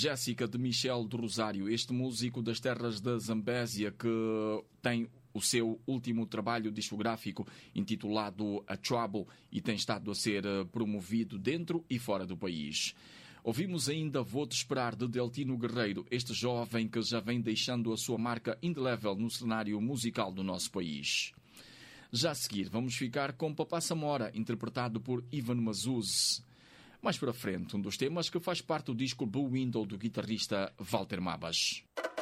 Jéssica de Michel do Rosário, este músico das terras da Zambésia que tem o seu último trabalho discográfico intitulado A Trouble e tem estado a ser promovido dentro e fora do país. Ouvimos ainda Vou-te Esperar, de Deltino Guerreiro, este jovem que já vem deixando a sua marca indelével no cenário musical do nosso país. Já a seguir, vamos ficar com Papá Samora, interpretado por Ivan Mazuz. Mais para frente, um dos temas que faz parte do disco Blue Window do guitarrista Walter Mabas.